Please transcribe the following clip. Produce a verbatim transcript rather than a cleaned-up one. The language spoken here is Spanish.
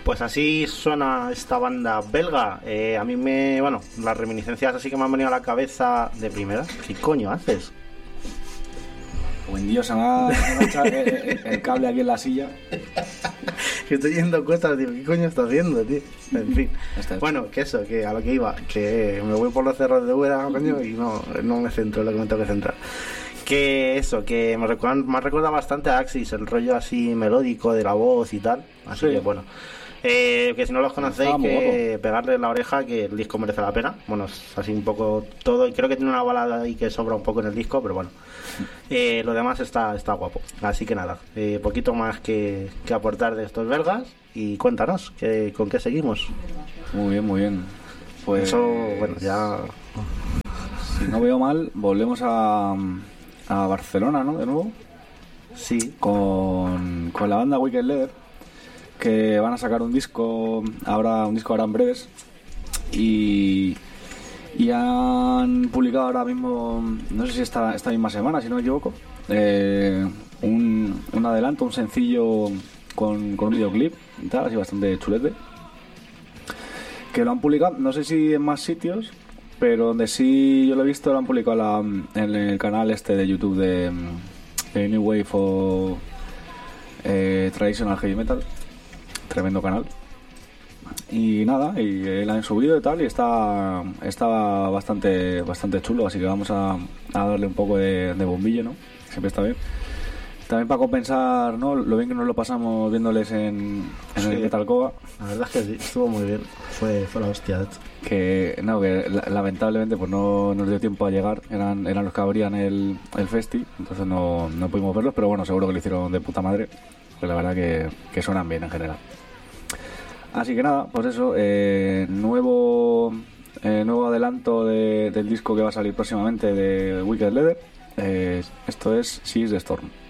Pues así suena esta banda belga. Eh, a mí me... Bueno, las reminiscencias así que me han venido a la cabeza de primera. ¿Qué coño haces? Buen Dios, se me ha, se me ha echado el, el, el cable aquí en la silla. Que estoy yendo cuestas, tío. ¿Qué coño está haciendo, tío? En fin. Está Bueno, que eso, que a lo que iba. Que me voy por los cerros de Úbeda, coño, y no, no me centro en lo que me tengo que centrar. Que eso, que me recuerda, me recuerda bastante a Axis, el rollo así melódico de la voz y tal. Así Sí. que bueno. Eh, que si no los conocéis, Está muy que pegarle en la oreja, que el disco merece la pena. Bueno, es así un poco todo, y creo que tiene una balada ahí que sobra un poco en el disco, pero bueno. Eh, lo demás está, está guapo. Así que nada, eh, poquito más que, que aportar de estos belgas. Y cuéntanos, que, ¿con qué seguimos? Muy bien, muy bien. Pues Eso, bueno, ya... si no veo mal, volvemos a, a Barcelona, ¿no? De nuevo. Sí. Con, con la banda Wicked Leather, que van a sacar un disco ahora, un disco ahora en breves. Y, y han publicado ahora mismo, no sé si esta, esta misma semana, si no me equivoco, eh, un, un adelanto, un sencillo con, con un videoclip y tal, así bastante chulete. Que lo han publicado, no sé si en más sitios, pero donde sí yo lo he visto, lo han publicado la, en el canal este de YouTube de, de New Wave o eh, Traditional Heavy Metal. Tremendo canal. Y nada, y eh, la han subido y tal, y está, está bastante, bastante chulo, así que vamos a, a darle un poco de, de bombillo, ¿no? Siempre está bien. También para compensar, ¿no?, lo bien que nos lo pasamos viéndoles en, en Sí. el Metalcoa. La verdad es que sí, estuvo muy bien. Fue, fue la hostia. Que no, que la- lamentablemente pues no nos dio tiempo a llegar, eran, eran los que abrían el, el festi, entonces no, no pudimos verlos, pero bueno, seguro que lo hicieron de puta madre, que la verdad que, que suenan bien en general. Así que nada, pues eso, eh, nuevo eh, nuevo adelanto de, del disco que va a salir próximamente de Wicked Leather. Eh, esto es Seize the Storm.